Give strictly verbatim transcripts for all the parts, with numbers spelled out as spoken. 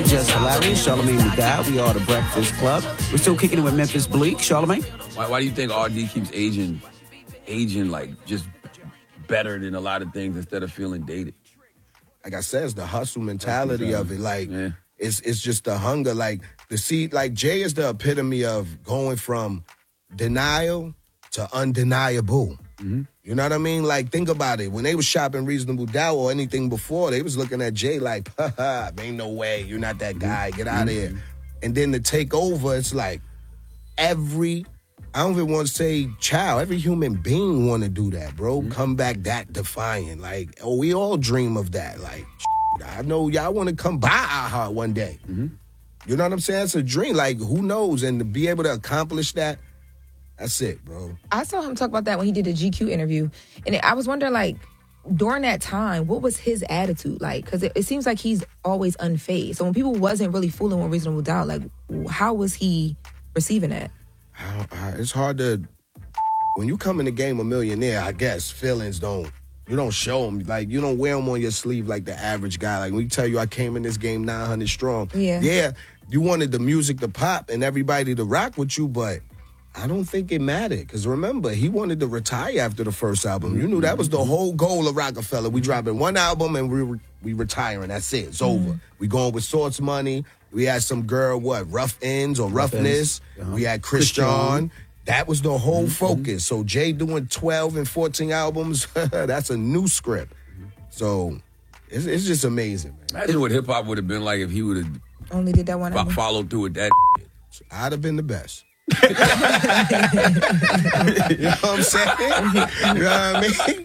Just Hilarious. Charlamagne the Guy. We are the Breakfast Club. We're still kicking it with Memphis Bleek. Charlamagne? Why, why do you think R D keeps aging, aging like just better than a lot of things instead of feeling dated? Like I said, it's the hustle mentality of it. Like, yeah. it's it's just the hunger. Like, the see, like, Jay is the epitome of going from denial to undeniable. Mm-hmm. You know what I mean? Like, think about it. When they was shopping Reasonable Doubt or anything before, they was looking at Jay like, haha, ain't no way. You're not that guy. Get out of here. And then to take over, it's like every, I don't even want to say child, every human being want to do that, bro. Mm-hmm. Come back that defiant. Like, oh, we all dream of that. Like, I know y'all want to come by our heart one day. Mm-hmm. You know what I'm saying? It's a dream. Like, who knows? And to be able to accomplish that, that's it, bro. I saw him talk about that when he did a G Q interview. And I was wondering, like, during that time, what was his attitude like? Because it, it seems like he's always unfazed. So when people wasn't really fooling with Reasonable Doubt, like, how was he receiving that? I, I, it's hard to... When you come in the game a millionaire, I guess, feelings don't... You don't show them. Like, you don't wear them on your sleeve like the average guy. Like, when we tell you I came in this game nine hundred strong. Yeah. Yeah, you wanted the music to pop and everybody to rock with you, but... I don't think it mattered. Because remember, he wanted to retire after the first album. You knew that was the whole goal of Rockefeller. We dropping one album and we re- we retiring. That's it. It's mm-hmm. over. We going with Source Money. We had some girl, what, Rough Ends or Rough Roughness. Uh-huh. We had Christian. Christian. That was the whole mm-hmm. focus. So Jay doing twelve and fourteen albums, that's a new script. So it's, it's just amazing, man. Imagine what hip-hop would have been like if he would have only did that one fo- album. Followed through with that. I'd have been the best. You know what I'm saying? You know what I mean?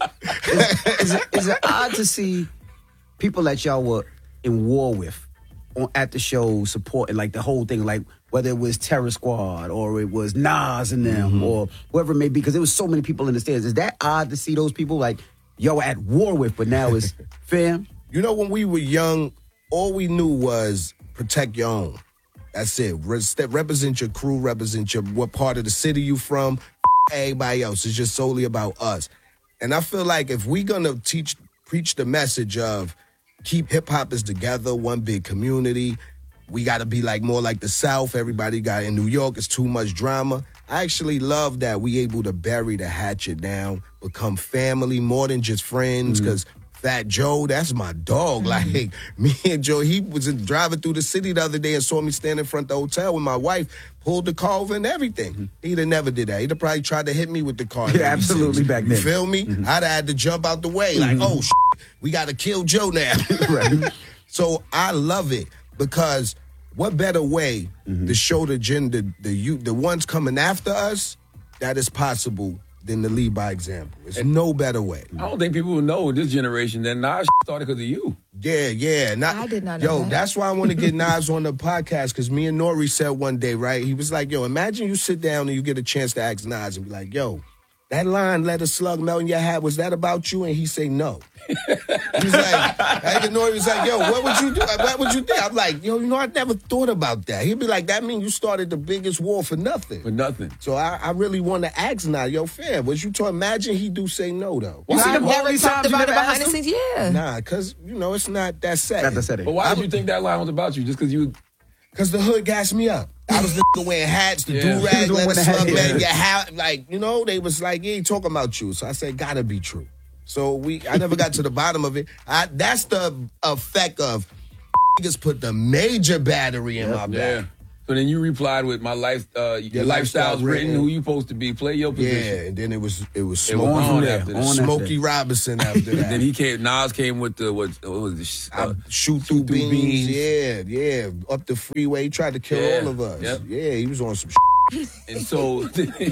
Is, is, it, is it odd to see people that y'all were in war with on, at the show supporting like the whole thing, like whether it was Terror Squad or it was Nas and them mm-hmm. or whoever it may be, because there was so many people in the stands. Is that odd to see those people like y'all were at war with, but now it's fam? You know, when we were young, all we knew was protect your own. That's it. Represent your crew, represent your what part of the city you from, everybody else. It's just solely about us. And I feel like if we're going to teach, preach the message of keep hip-hoppers together, one big community, we got to be like more like the South. Everybody got in New York, it's too much drama. I actually love that we able to bury the hatchet down, become family more than just friends, because mm-hmm. Fat Joe, that's my dog. Like, me and Joe, he was in, driving through the city the other day and saw me standing in front of the hotel with my wife, pulled the car over and everything. Mm-hmm. He'd have never did that. He'd have probably tried to hit me with the car. Yeah, absolutely, back then. You feel me? Mm-hmm. I'd have had to jump out the way. Like, mm-hmm. oh, shit, we got to kill Joe now. Right. So I love it because what better way mm-hmm. to show the gender, the, the, the ones coming after us, that is possible than to lead by example. There's no better way. I don't think people will know this generation that Nas started because of you. Yeah, yeah. Not, I did not know Yo, that. That's why I want to get Nas on the podcast, because me and Nori said one day, right? He was like, yo, imagine you sit down and you get a chance to ask Nas and be like, yo, that line, let a slug melt in your hat, was that about you? And he say no. He was like, I Nori was like, yo, what would you do? What would you think? I'm like, yo, you know, I never thought about that. He'd be like, that means you started the biggest war for nothing. For nothing. So I, I really want to ask now, yo, fam, was you to imagine he do say no, though? You see the never talked about it behind the scenes? Yeah. Nah, because, you know, it's not that setting. Not the setting. But why did you think that line was about you? Just because you... Because the hood gassed me up. I was the wearing hats, the yeah. do-rag, let a slug hat, man, your hat. Like, you know, they was like, he ain't talking about you. So I said, gotta be true. So we, I never got to the bottom of it. I, that's the effect of niggas put the major battery in yep. my yeah. back. So then you replied with my life, uh, your lifestyle's written, written, who you supposed to be, play your position. Yeah, and then it was it was it Smokey, on after that. Smokey Robinson after that. Then he came, Nas came with the, what, what was it? Uh, shoot through, through beans. beans. Yeah, yeah. Up the freeway, he tried to kill yeah. all of us. Yep. Yeah, he was on some shit. And so, so is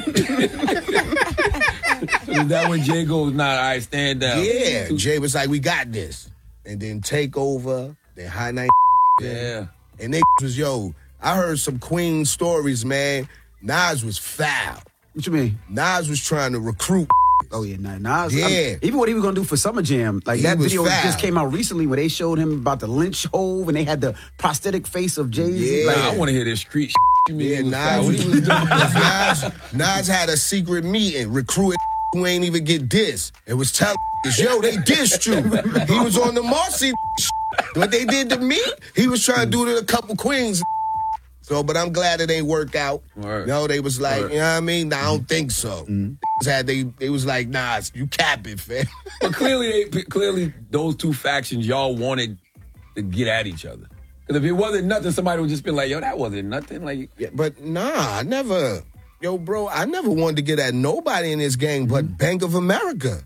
that when Jay goes, nah, all right, stand down. Yeah, Jay was like, we got this. And then take over, then high night. Yeah. And they was, yo, I heard some Queen stories, man. Nas was foul. What you mean? Nas was trying to recruit. Oh, yeah, nah, Nas. Yeah. I mean, even what he was going to do for Summer Jam. Like, he that video foul. just came out recently where they showed him about the lynch hove and they had the prosthetic face of Jay-Z. Yeah. Like, I want to hear this street shit. You mean yeah, he was Nas, what he was doing? Nas, Nas had a secret meeting, recruited who ain't even get dissed. It was telling yo, they dissed you. He was on the Marcy what they did to me, he was trying to do to a couple queens. So, but I'm glad it ain't worked out. Right. No, they was like, Right. you know what I mean? Nah, I don't think so. Mm-hmm. Had they, they was like, nah, you capping, fam. But clearly, they, clearly, those two factions, y'all wanted to get at each other. Because if it wasn't nothing, somebody would just be like, yo, that wasn't nothing. Like, Yeah, but nah, I never, yo, bro, I never wanted to get at nobody in this gang but Bank of America.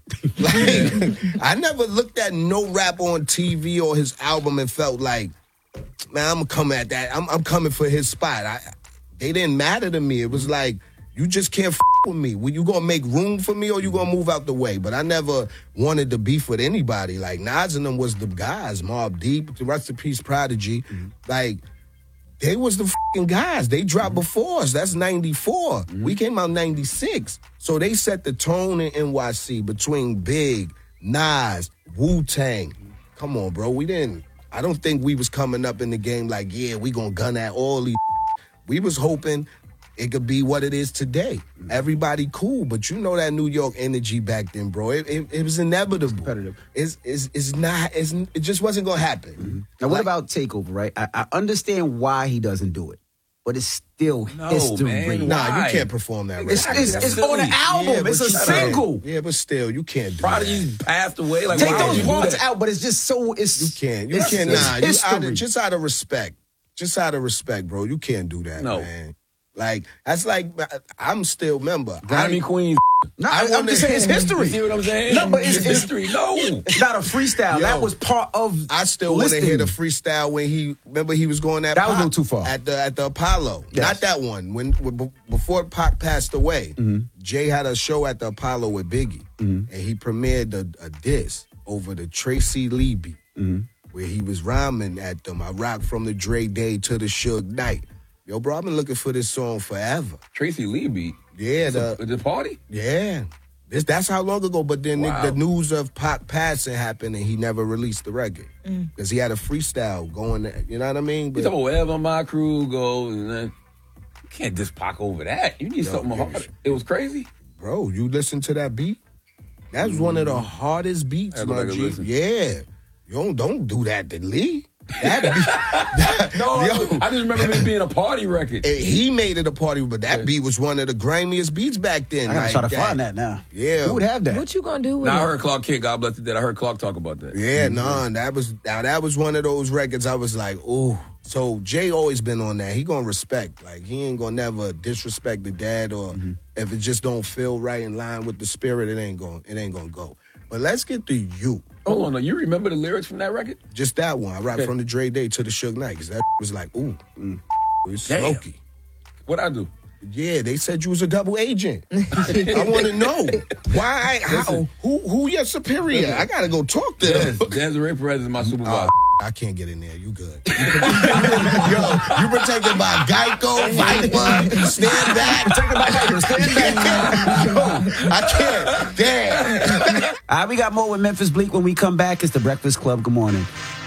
Like, I never looked at no rap on T V or his album and felt like, man, I'm gonna come at that. I'm, I'm coming for his spot. I, they didn't matter to me. It was like, you just can't f with me. Well, you gonna make room for me or you gonna move out the way? But I never wanted to beef with anybody. Like, Nas and them was the guys. Mobb Deep, the rest in peace, Prodigy. Mm-hmm. Like, they was the f***ing guys. They dropped mm-hmm. before us. That's ninety-four. Mm-hmm. We came out ninety-six. So they set the tone in N Y C between Big, Nas, Wu-Tang. Come on, bro. We didn't, I don't think we was coming up in the game like, yeah, we gonna gun at all these. We was hoping it could be what it is today. Mm-hmm. Everybody cool, but you know that New York energy back then, bro. It, it, it was inevitable. Competitive. It's, it's, it's not, it's, it just wasn't gonna happen. Mm-hmm. Now, what like, about Takeover, right? I, I understand why he doesn't do it, but it's still No, history. man. Nah, Why? you can't perform that right It's, now. it's, it's on the album. Yeah, it's but a you single. can't. Yeah, but still, you can't do Prodigy's that. passed away. Like, Take why would those you do parts that? out, but it's just so it's You can't. You it's, can't. it's Nah, you out history. of, just out of respect. Just out of respect, bro. You can't do that, No. man. Like, that's like, I'm still member. Grammy I, Queens. No, I I, I'm wanna- just saying it's You history. see what I'm saying? No, but it's, It's it's history. No. It's not a freestyle. Yo. That was part of. I still want to listing. hear the freestyle when he, remember he was going at That was a Pac little too far. At the, at the Apollo. Yes. Not that one. When, when Before Pac passed away, Mm-hmm. Jay had a show at the Apollo with Biggie. And he premiered a, a diss over the Tracy Lee beat. Mm-hmm. Where he was rhyming at them. I rock from the Dre Day to the Suge Knight. Yo, bro, I've been looking for this song forever. Tracy Lee beat. Yeah, the, The party? yeah. This, that's how long ago, but then Wow. the, the news of Pac passing happened and he never released the record. Because he had a freestyle going, you know what I mean? You But, talking about wherever my crew goes, and then you can't just Pac over that. You need Yo, something yeah. harder. It was crazy. bro, you listen to that beat? That was one of the hardest beats, I go my back and G. listen. Yeah. You don't, don't do that to Lee. That beat, that, No, yo, I just remember it being a party record. and he made it a party, but that beat was one of the grimiest beats back then. I gotta like try to find that now. Yeah. Who would have that? What you gonna do with Now I it? heard Clark Kent, God bless the dead. I heard Clark talk about that. Yeah, nah, that was now that was one of those records I was like, ooh. So Jay always been on that. He gonna respect. Like he ain't gonna never disrespect the dad or if it just don't feel right in line with the spirit, it ain't going it ain't gonna go. But let's get to you. Hold on, now, you remember the lyrics from that record? Just that one. I rap Okay. from the Dre Day to the Suge Knight, because that was like, ooh, mm, it's Damn. smoky. What I do? Yeah, they said you was a double agent. I want to know why, how, Listen. who, who your superior? I gotta go talk to them. Desiree Perez is my supervisor. I can't get in there. You good? Yo, you protected by Geico, Viper, stand back. Protected by Geico, stand back. Yo, I can't. Damn. All right, we got more with Memphis Bleak when we come back. It's the Breakfast Club. Good morning.